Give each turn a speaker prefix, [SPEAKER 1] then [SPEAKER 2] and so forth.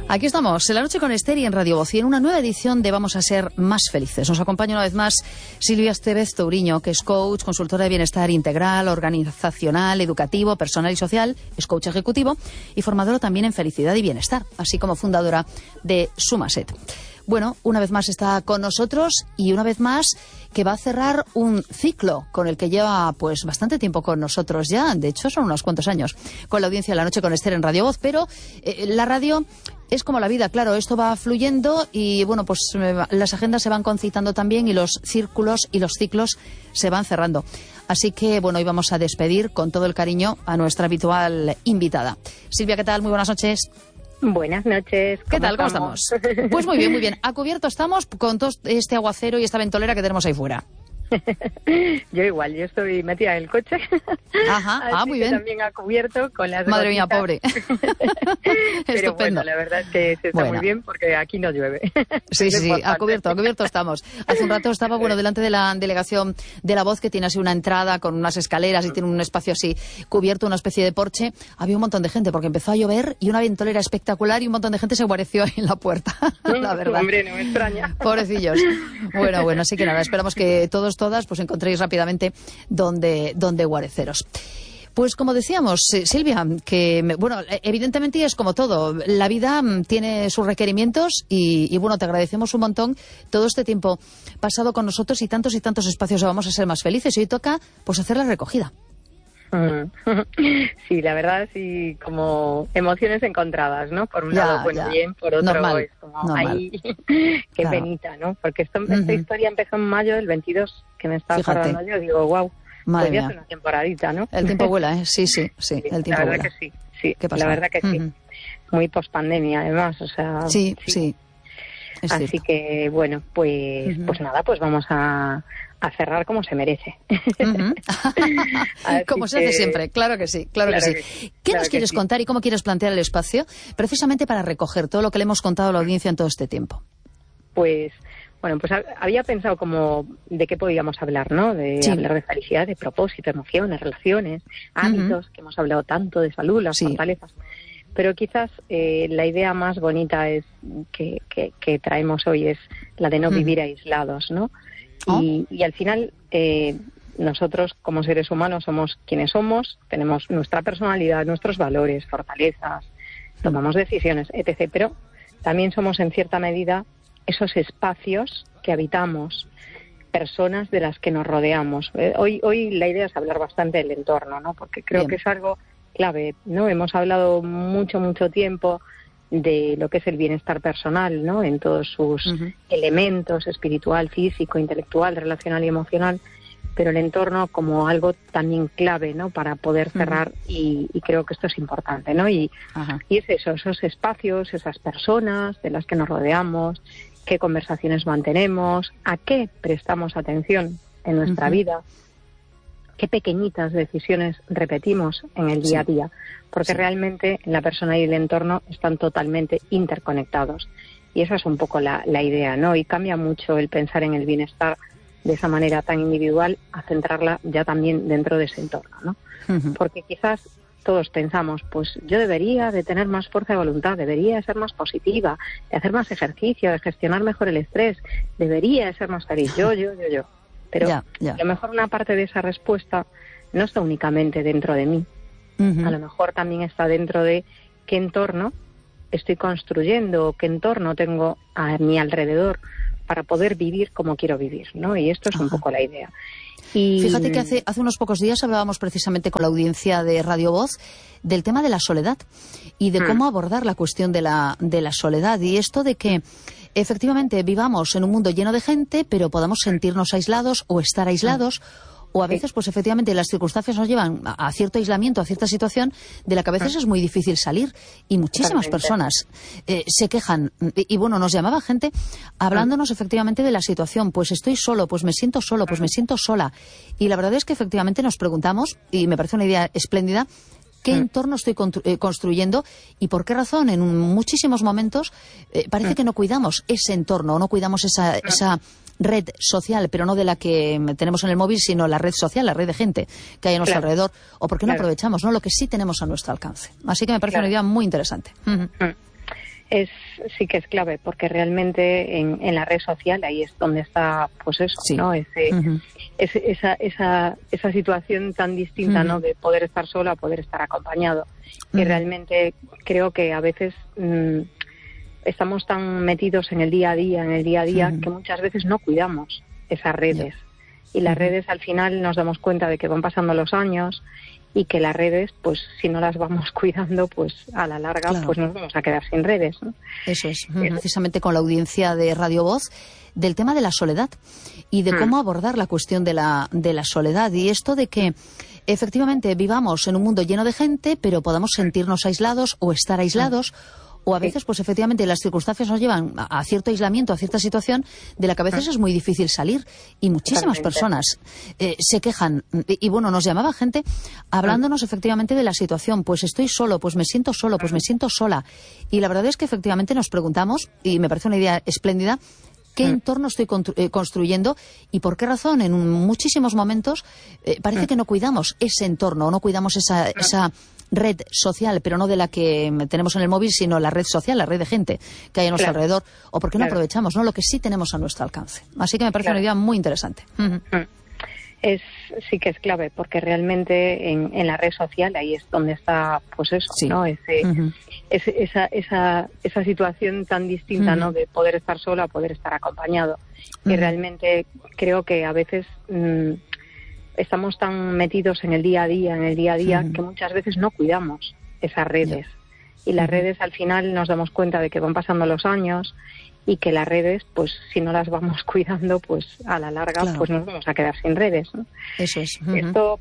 [SPEAKER 1] Aquí estamos, en la noche con Esther y en Radio Voz, y en una nueva edición de Vamos a ser más felices. Nos acompaña una vez más Silvia Estevez Touriño, que es coach, consultora de bienestar integral, organizacional, educativo, personal y social, es coach ejecutivo y formadora también en felicidad y bienestar, así como fundadora de Sumaset. Bueno, una vez más está con nosotros y una vez más que va a cerrar un ciclo con el que lleva pues bastante tiempo con nosotros ya, de hecho son unos cuantos años, con la audiencia de la noche con Esther en Radio Voz, pero la radio es como la vida, claro, esto va fluyendo y bueno, pues las agendas se van concitando también y los círculos y los ciclos se van cerrando. Así que bueno, hoy vamos a despedir con todo el cariño a nuestra habitual invitada. Silvia, ¿qué tal? Muy buenas noches.
[SPEAKER 2] Buenas noches.
[SPEAKER 1] ¿Qué tal? ¿Cómo estamos? Pues muy bien, muy bien. A cubierto estamos con todo este aguacero y esta ventolera que tenemos ahí fuera.
[SPEAKER 2] Yo igual, yo estoy metida en el coche.
[SPEAKER 1] Ajá, muy bien.
[SPEAKER 2] También a cubierto con las
[SPEAKER 1] Madre
[SPEAKER 2] gotitas.
[SPEAKER 1] mía, pobre.
[SPEAKER 2] Pero
[SPEAKER 1] estupendo.
[SPEAKER 2] Bueno, la verdad es que se está muy bien porque aquí no llueve.
[SPEAKER 1] Sí, a cubierto estamos. Hace un rato estaba, delante de la delegación de La Voz, que tiene así una entrada con unas escaleras y tiene un espacio así cubierto, una especie de porche. Había un montón de gente porque empezó a llover y una ventolera espectacular y un montón de gente se guareció ahí en la puerta, la verdad.
[SPEAKER 2] Hombre, no me extraña.
[SPEAKER 1] Pobrecillos. Bueno, así que nada, esperamos que todas pues encontréis rápidamente donde guareceros. Pues como decíamos, Silvia, que evidentemente es como todo, la vida tiene sus requerimientos y bueno, te agradecemos un montón todo este tiempo pasado con nosotros y tantos espacios. Vamos a ser más felices y hoy toca pues hacer la recogida.
[SPEAKER 2] Sí, la verdad, sí, como emociones encontradas, ¿no? Por un lado, bien, por otro,
[SPEAKER 1] normal,
[SPEAKER 2] es como, ay, qué claro. Penita, ¿no? Porque esta historia empezó en mayo del 22, que me estaba acordando yo, digo, wow, pues ya es una temporadita, ¿no?
[SPEAKER 1] El tiempo vuela, ¿eh? Sí, el tiempo vuela.
[SPEAKER 2] La verdad que sí, la verdad que sí. Muy pospandemia, además, o sea...
[SPEAKER 1] Sí. Es
[SPEAKER 2] así
[SPEAKER 1] cierto.
[SPEAKER 2] Que, bueno, pues nada, pues vamos a cerrar como se merece.
[SPEAKER 1] Como se hace siempre, claro que sí. ¿Qué nos quieres contar y cómo quieres plantear el espacio precisamente para recoger todo lo que le hemos contado a la audiencia en todo este tiempo?
[SPEAKER 2] Pues había pensado como de qué podíamos hablar, ¿no? Hablar de felicidad, de propósito, emociones, relaciones, hábitos, que hemos hablado tanto de salud, las fortalezas. Pero quizás la idea más bonita es que traemos hoy es la de no vivir aislados, ¿no? Y al final nosotros como seres humanos somos quienes somos, tenemos nuestra personalidad, nuestros valores, fortalezas, tomamos decisiones, etc. Pero también somos en cierta medida esos espacios que habitamos, personas de las que nos rodeamos. Hoy la idea es hablar bastante del entorno, ¿no? Porque creo que es algo clave, ¿no? Hemos hablado mucho tiempo de lo que es el bienestar personal, ¿no? En todos sus elementos, espiritual, físico, intelectual, relacional y emocional, pero el entorno como algo también clave, ¿no? Para poder cerrar y creo que esto es importante, ¿no? Y es eso, esos espacios, esas personas de las que nos rodeamos, qué conversaciones mantenemos, a qué prestamos atención en nuestra vida, qué pequeñitas decisiones repetimos en el día a día, porque realmente la persona y el entorno están totalmente interconectados. Y esa es un poco la idea, ¿no? Y cambia mucho el pensar en el bienestar de esa manera tan individual a centrarla ya también dentro de ese entorno, ¿no? Porque quizás todos pensamos, pues yo debería de tener más fuerza de voluntad, debería de ser más positiva, de hacer más ejercicio, de gestionar mejor el estrés, debería de ser más feliz, yo. Pero a lo mejor una parte de esa respuesta no está únicamente dentro de mí. A lo mejor también está dentro de qué entorno estoy construyendo, qué entorno tengo a mi alrededor para poder vivir como quiero vivir, ¿no? Y esto es un poco la idea. Y
[SPEAKER 1] fíjate que hace unos pocos días hablábamos precisamente con la audiencia de Radio Voz del tema de la soledad y de cómo abordar la cuestión de la soledad y esto de que efectivamente vivamos en un mundo lleno de gente, pero podamos sentirnos aislados o estar aislados. O a veces, pues efectivamente, las circunstancias nos llevan a cierto aislamiento, a cierta situación de la que a veces es muy difícil salir. Y muchísimas personas se quejan. Y bueno, nos llamaba gente hablándonos efectivamente de la situación. Pues estoy solo, pues me siento solo, pues me siento sola. Y la verdad es que efectivamente nos preguntamos, y me parece una idea espléndida, ¿qué entorno estoy construyendo y por qué razón? En muchísimos momentos parece que no cuidamos ese entorno, no cuidamos esa red social, pero no de la que tenemos en el móvil, sino la red social, la red de gente que hay a nuestro alrededor. ¿O por qué no aprovechamos lo que sí tenemos a nuestro alcance? Así que me parece una idea muy interesante.
[SPEAKER 2] Sí que es clave, porque realmente en la red social ahí es donde está, pues eso,
[SPEAKER 1] sí.
[SPEAKER 2] ¿no? Esa situación tan distinta, ¿no? De poder estar solo a poder estar acompañado. Y realmente creo que a veces estamos tan metidos en el día a día, que muchas veces no cuidamos esas redes. Y las redes al final nos damos cuenta de que van pasando los años y que las redes, pues si no las vamos cuidando, pues a la larga pues nos vamos a quedar sin redes, ¿no?
[SPEAKER 1] Eso es, precisamente con la audiencia de Radio Voz, del tema de la soledad y de cómo abordar la cuestión de la soledad y esto de que efectivamente vivamos en un mundo lleno de gente, pero podamos sentirnos aislados o estar aislados. O a veces, pues efectivamente, las circunstancias nos llevan a cierto aislamiento, a cierta situación de la que a veces es muy difícil salir. Y muchísimas personas se quejan. Y bueno, nos llamaba gente hablándonos efectivamente de la situación. Pues estoy solo, pues me siento solo, pues me siento sola. Y la verdad es que efectivamente nos preguntamos, y me parece una idea espléndida, ¿qué entorno estoy construyendo y por qué razón en muchísimos momentos parece que no cuidamos ese entorno, no cuidamos esa red social, pero no de la que tenemos en el móvil, sino la red social, la red de gente que hay a nuestro alrededor, o por qué no aprovechamos lo que sí tenemos a nuestro alcance? Así que me parece una idea muy interesante.
[SPEAKER 2] Sí que es clave, porque realmente en la red social ahí es donde está, pues eso, ¿no? Esa situación tan distinta, ¿no? De poder estar solo a poder estar acompañado. Y realmente creo que a veces estamos tan metidos en el día a día, que muchas veces no cuidamos esas redes. Y las redes al final nos damos cuenta de que van pasando los años y que las redes, pues si no las vamos cuidando, pues a la larga pues nos vamos a quedar sin redes, ¿no?
[SPEAKER 1] Eso es.
[SPEAKER 2] Esto